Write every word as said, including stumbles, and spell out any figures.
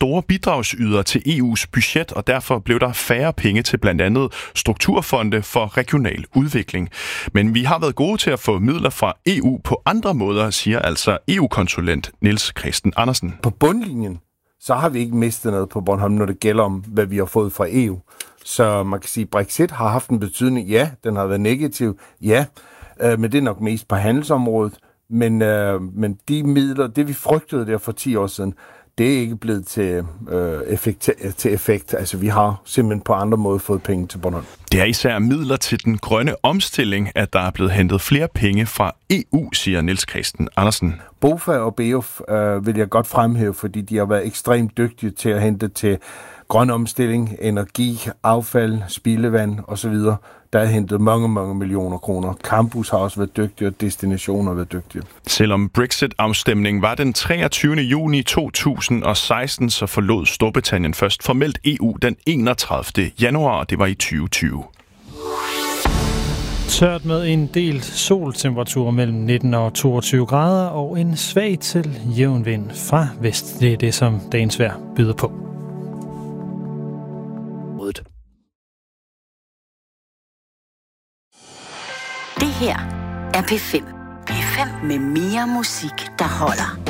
store bidragsydere til E U's budget, og derfor blev der færre penge til blandt andet strukturfonde for regional udvikling. Men vi har været gode til at få midler fra E U på andre måder, siger altså E U-konsulent Niels Christen Andersen. På bundlinjen, så har vi ikke mistet noget på Bornholm, når det gælder om, hvad vi har fået fra E U. Så man kan sige, at Brexit har haft en betydning. Ja, den har været negativ. Ja, øh, men det er nok mest på handelsområdet. Men, øh, men de midler, det vi frygtede der for ti år siden, det er ikke blevet til, øh, effekt, til effekt. Altså, vi har simpelthen på andre måder fået penge til Bornholm. Det er især midler til den grønne omstilling, at der er blevet hentet flere penge fra E U, siger Niels Christen Andersen. BOFA og B E O F øh, vil jeg godt fremhæve, fordi de har været ekstremt dygtige til at hente til grøn omstilling, energi, affald, spildevand osv. Der er hentet mange, mange millioner kroner. Campus har også været dygtige, og destinationer har været dygtige. Selvom Brexit-afstemningen var den treogtyvende juni to tusind og seksten, så forlod Storbritannien først formelt E U den enogtredivte januar, og det var i tyve tyve. Tørt med en del soltemperatur mellem nitten og toogtyve grader og en svag til jævn vind fra vest. Det er det, som dagens vejr byder på. Det her er P fem. P fem med mere musik, der holder.